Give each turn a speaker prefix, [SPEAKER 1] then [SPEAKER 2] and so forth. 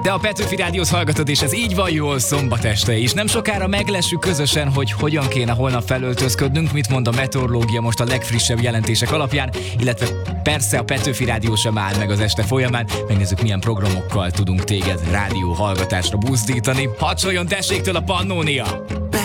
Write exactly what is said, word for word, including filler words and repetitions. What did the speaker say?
[SPEAKER 1] De a Petőfi Rádiót hallgatod, és ez így van jól szombat este is. Nem sokára meglessük közösen, hogy hogyan kéne holnap felöltözködnünk, mit mond a meteorológia most a legfrissebb jelentések alapján, illetve persze a Petőfi Rádió sem áll meg az este folyamán. Megnézzük, milyen programokkal tudunk téged rádió hallgatásra buzdítani. Hadsoljon tesséktől a Pannónia!